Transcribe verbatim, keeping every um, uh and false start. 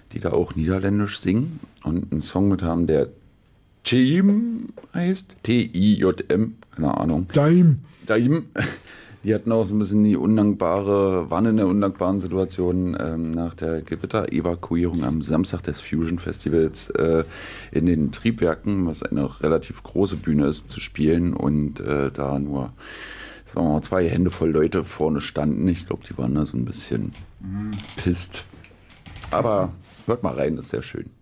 die da auch niederländisch singen und einen Song mit haben, der Tim heißt. T I J M, keine Ahnung. Daim. Daim. Die hatten auch so ein bisschen die undankbare, waren in der undankbaren Situation ähm, nach der Gewitter-Evakuierung am Samstag des Fusion Festivals äh, in den Triebwerken, was eine relativ große Bühne ist, zu spielen und äh, da nur, sagen wir mal, zwei Hände voll Leute vorne standen. Ich glaube, die waren da so ein bisschen pisst. Aber hört mal rein, ist sehr schön.